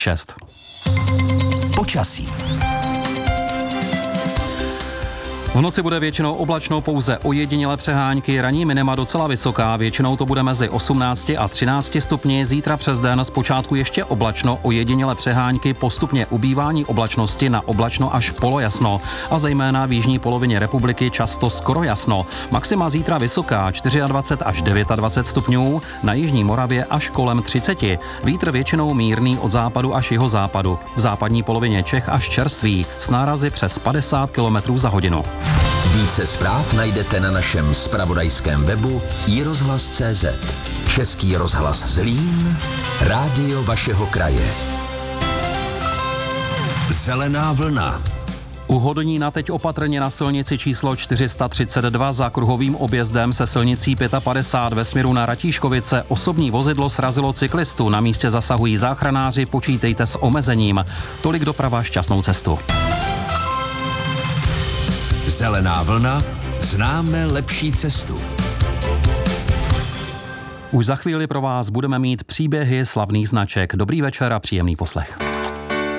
6. Počasí. V noci bude většinou oblačno, pouze ojedinělé přehánky, ranní minima docela vysoká, většinou to bude mezi 18 a 13 stupni, zítra přes den zpočátku ještě oblačno, ojedinělé přehánky, postupně ubývání oblačnosti na oblačno až polojasno a zejména v jižní polovině republiky často skoro jasno. Maxima zítra vysoká, 24 až 29 stupňů, na jižní Moravě až kolem 30. Vítr většinou mírný od západu až jihozápadu, v západní polovině Čech až čerstvý, s nárazy přes 50 km za hodinu. Více zpráv najdete na našem zpravodajském webu iRozhlas.cz. Český rozhlas Zlín, rádio vašeho kraje. Zelená vlna. U Hodonína teď opatrně na silnici číslo 432 za kruhovým objezdem se silnicí 55 ve směru na Ratíškovice osobní vozidlo srazilo cyklistu. Na místě zasahují záchranáři, počítejte s omezením. Tolik doprava, šťastnou cestu. Zelená vlna, známe lepší cestu. Už za chvíli pro vás budeme mít příběhy slavných značek. Dobrý večer a příjemný poslech.